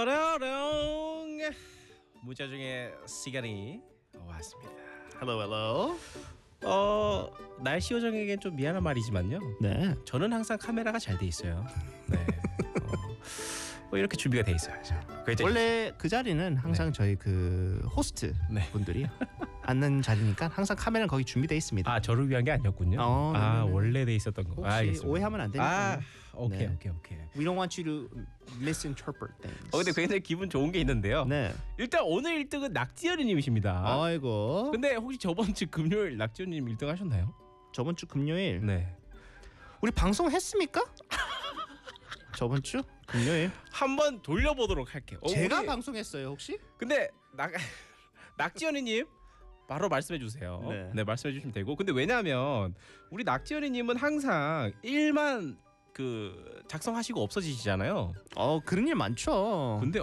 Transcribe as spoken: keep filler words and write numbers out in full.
르렁 문자 중에 시간이 왔습니다. Hello, hello. 어 날씨 요정에겐 좀 미안한 말이지만요. 네. 저는 항상 카메라가 잘 돼 있어요. 네. 어, 뭐 이렇게 준비가 돼 있어야죠. 그랬더니 원래 그 자리는 항상 네. 저희 그 호스트 네. 분들이 앉는 자리니까 항상 카메라는 거기 준비돼 있습니다. 아 저를 위한 게 아니었군요. 어, 아 네네네. 원래 돼 있었던 거. 혹시 알겠습니다. 오해하면 안 되니까. 아 오케이 네. 오케이 오케이. We don't want you to misinterpret things. 어 근데 굉장히 기분 좋은 게 있는데요. 네. 일단 오늘 일 등은 낙지연이님이십니다. 아이고. 근데 혹시 저번 주 금요일 낙지연님 일 등 하셨나요? 저번 주 금요일 네. 우리 방송했습니까? 저번 주 금요일 한번 돌려보도록 할게요. 어, 제가 우리- 방송했어요 혹시? 근데 낙 낙지연이님 바로 말씀해 주세요. 네. 네. 말씀해 주시면 되고. 근데 왜냐하면 우리 낙지연이님은 항상 일만 그 작성하시고 없어지시잖아요. 어 그런 일 많죠. 근데